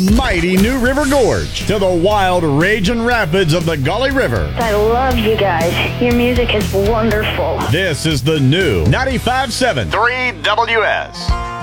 mighty New River Gorge to the wild raging rapids of the Gauley River. I love you guys. Your music is wonderful. This is the new 95.7 3WS.